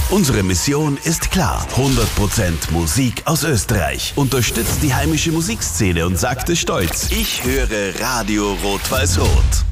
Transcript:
Unsere Mission ist klar. 100% Musik aus Österreich. Unterstützt die heimische Musikszene und sagt es stolz. Ich höre Radio Rot-Weiß-Rot.